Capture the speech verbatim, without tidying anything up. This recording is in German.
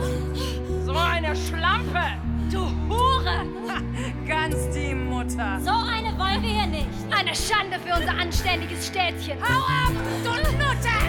So eine Schlampe! Du Hure! Ganz die Mutter. So eine wollen wir hier nicht. Eine Schande für unser anständiges Städtchen. Hau ab, du Nutte!